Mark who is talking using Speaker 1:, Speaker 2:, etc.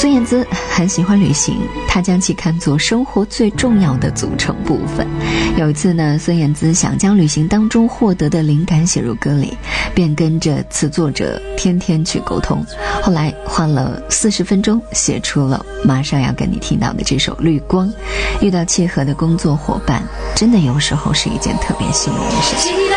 Speaker 1: 孙燕姿很喜欢旅行，她将其看作生活最重要的组成部分。有一次呢，孙燕姿想将旅行当中获得的灵感写入歌里，便跟着词作者天天去沟通，后来花了40分钟写出了马上要跟你听到的这首《绿光》。遇到契合的工作伙伴，真的有时候是一件特别幸运的事情。